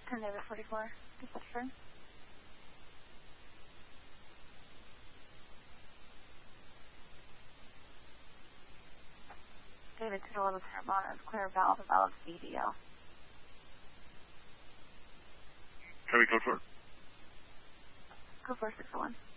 10 David 44. Reception. David 211 Terramana, clear valve of LFCDL. Heavy code 4. Code 4 601.